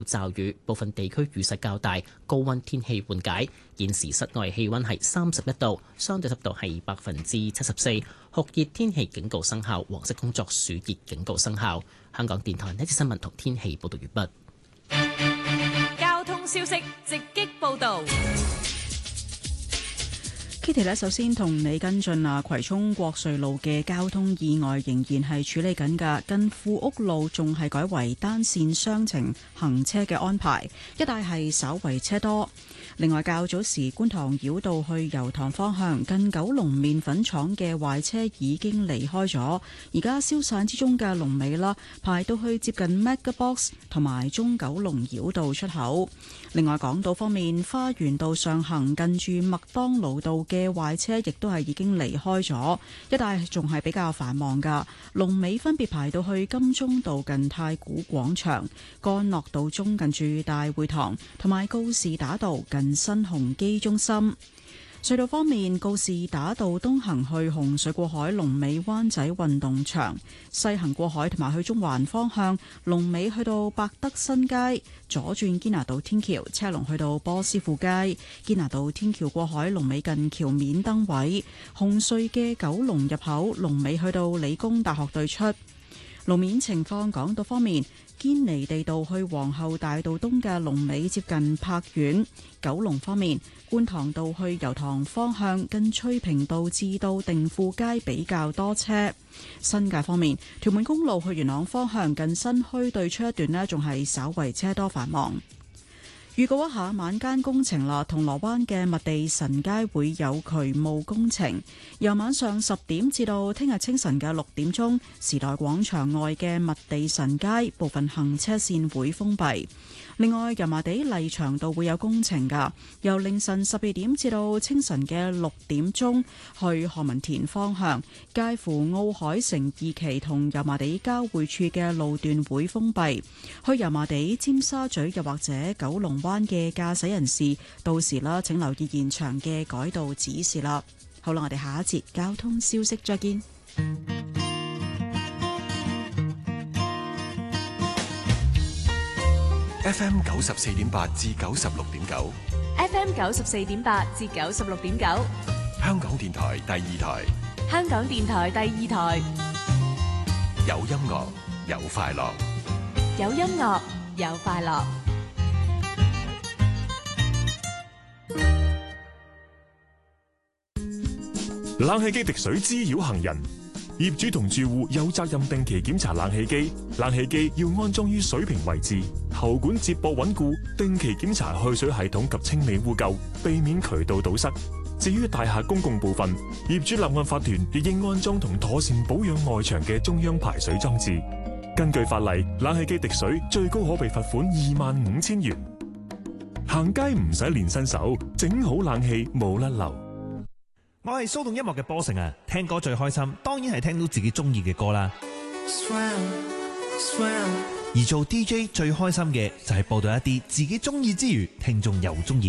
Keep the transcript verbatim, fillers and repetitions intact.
驟雨，部分地區雨勢較大，高溫天氣緩解。現時室外氣溫係三十一度，相對濕度係百分之七十四，酷熱天氣警告生效，黃色工作暑熱警告生效。香港電台呢節新聞同天氣報道完畢。 交通消息直擊報道。 Kitty 咧，首先同你跟進啊，葵涌國瑞路嘅交通意外仍然係處理緊㗎，近富屋路仲係改為單線雙程行車嘅安排，一帶係稍為車多。另外，較早時觀塘繞道去油塘方向近九龍麵粉廠嘅壞車已經離開咗，而家消散之中嘅龍尾啦，排到去接近 Megabox 同埋中九龍繞道出口。另外，港島方面，花園道上行近住麥當勞道嘅壞車亦都係已經離開咗，一帶仲係比較繁忙噶。龍尾分別排到去金鐘道近太古廣場、干諾道中近住大會堂，同埋告士打道近新鴻基中心。隧道方面，告士打道東行去紅隧過海，龍尾灣仔運動場；西行過海同埋去中環方向，龍尾去到百德新街；左轉堅拿道天橋，車龍去到波斯富街；堅拿道天橋過海，龍尾近橋面燈位；紅隧嘅九龍入口，龍尾去到理工大學對出。路面情況，港島方面，堅尼地道去皇后大道東嘅龍尾接近柏苑；九龍方面，觀塘道去油塘方向近翠屏道至到定富街比較多車。新界方面，屯門公路去元朗方向近新墟對出一段呢，仲係稍為車多繁忙。預告一下晚間工程啦，銅鑼灣嘅麥地臣街會有渠務工程，由晚上十點至到聽日清晨嘅六點鐘，時代廣場外嘅麥地臣街部分行車線會封閉。另外，油麻地麗翔道會有工程噶，由凌晨十二點至到清晨嘅六點鐘，去何文田方向，介乎奧海城二期同油麻地交匯處嘅路段會封閉。去油麻地、尖沙咀又或者九龍灣嘅駕駛人士，到時啦，請留意現場嘅改道指示啦。好啦，我哋下一節交通消息再見。 F M 九十四點八至九十六點九 F M 九十四點八至九十六點九， 香港電台第二台， 香港電台第二台， 有音樂有快樂， 有音樂有快樂。 冷氣機滴水滋擾行人，業主同住戶有責任定期檢查冷氣機，冷氣機要安裝於水平位置，喉管接駁穩固，定期檢查去水系統及清理污垢，避免渠道堵塞。至於大廈公共部分，業主立案法團亦應安裝同妥善保養外牆嘅中央排水裝置。根據法例，冷氣機滴水最高可被罰款二萬五千元。行街唔使練身手，整好冷氣冇甩漏。 我係騷動音樂嘅波成啊，聽歌最開心，當然係聽到自己中意嘅歌啦。Swell, swell. 而做 D J 最開心嘅就係播到一啲自己中意之餘，聽眾又中意。